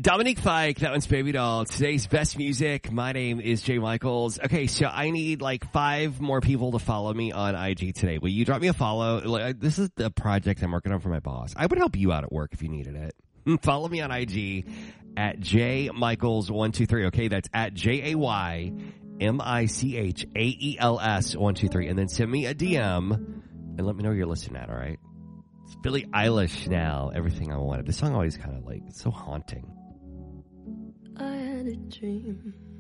Dominique Fike, that one's Baby Doll. Today's best music. My name is Jay Michaels. Okay, so I need like 5 more people to follow me on IG today. Will you drop me a follow? Like, this is the project I'm working on for my boss. I would help you out at work if you needed it. Follow me on IG at jmichaels123. Okay, that's at JAYMICHAELS123. And then send me a DM and let me know you're listening at, all right? It's Billie Eilish now. Everything I Wanted. This song always kind of like, it's so haunting. I had a dream